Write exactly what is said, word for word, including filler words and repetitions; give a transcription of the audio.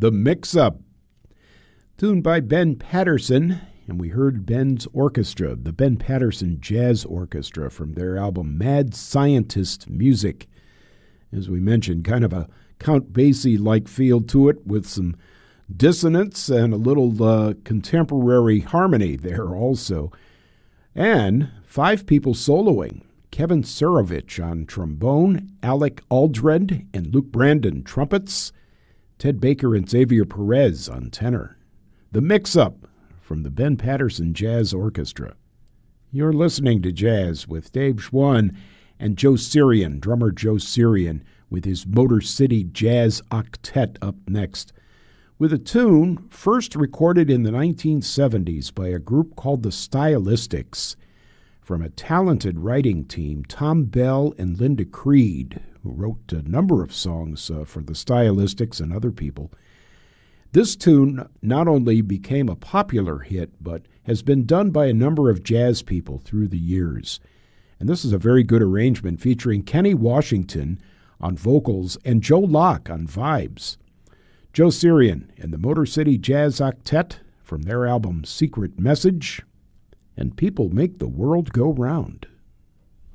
The Mix-Up, tuned by Ben Patterson, and we heard Ben's orchestra, the Ben Patterson Jazz Orchestra, from their album Mad Scientist Music. As we mentioned, kind of a Count Basie-like feel to it, with some dissonance and a little uh, contemporary harmony there also. And five people soloing. Kevin Surovich on trombone, Alec Aldred and Luke Brandon trumpets, Ted Baker and Xavier Perez on tenor. The Mix-Up from the Ben Patterson Jazz Orchestra. You're listening to Jazz with Dave Schwann and Joe Sirian, drummer Joe Sirian, with his Motor City Jazz Octet up next, with a tune first recorded in the nineteen seventies by a group called the Stylistics, from a talented writing team, Tom Bell and Linda Creed, who wrote a number of songs uh, for the Stylistics and other people. This tune not only became a popular hit, but has been done by a number of jazz people through the years. And this is a very good arrangement featuring Kenny Washington on vocals and Joe Locke on vibes. Joe Sirian and the Motor City Jazz Octet from their album Secret Message, and People Make the World Go Round.